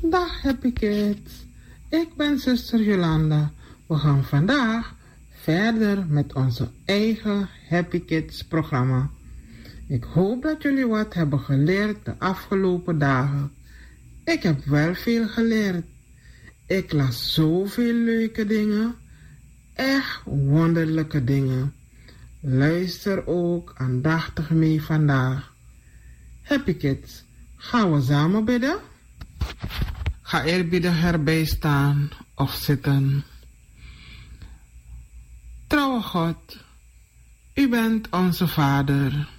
Dag Happy Kids, ik ben zuster Jolanda. We gaan vandaag verder met onze eigen Happy Kids programma. Ik hoop dat jullie wat hebben geleerd de afgelopen dagen. Ik heb wel veel geleerd. Ik las zoveel leuke dingen. Echt wonderlijke dingen. Luister ook aandachtig mee vandaag. Happy Kids, gaan we samen bidden? Ga eerbiedig erbij staan of zitten. Trouwe God, U bent onze Vader.